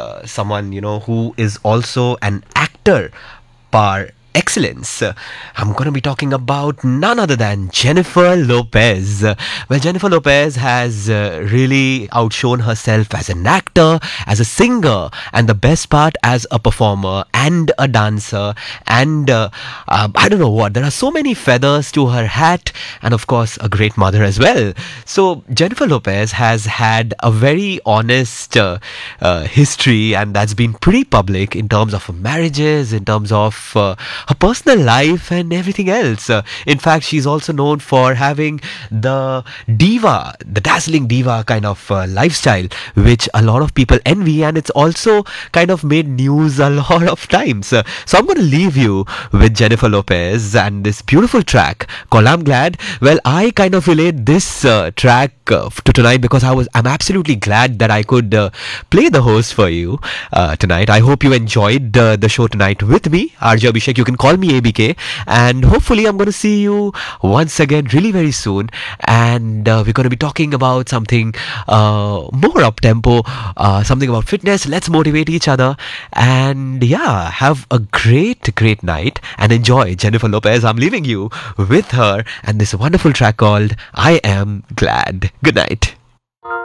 someone who is also an actor par excellence. I'm going to be talking about none other than Jennifer Lopez. Well, Jennifer Lopez has really outshone herself as an actor, as a singer, and the best part, as a performer and a dancer. And I don't know what, there are so many feathers to her hat, and of course, a great mother as well. So, Jennifer Lopez has had a very honest history, and that's been pretty public in terms of her marriages, in terms of her personal life and everything else. In fact, she's also known for having the diva, the dazzling diva kind of lifestyle, which a lot of people envy, and it's also kind of made news a lot of times. So I'm going to leave you with Jennifer Lopez and this beautiful track called I'm Glad. Well, I kind of relate this track to tonight because I'm absolutely glad that I could play the host for you tonight. I hope you enjoyed the show tonight with me, RJ Abhishek. You can call me ABK, and hopefully I'm going to see you once again really very soon, and we're going to be talking about something more up tempo, something about fitness. Let's motivate each other, and yeah, have a great night and enjoy Jennifer Lopez. I'm leaving you with her and this wonderful track called I Am Glad. Good night.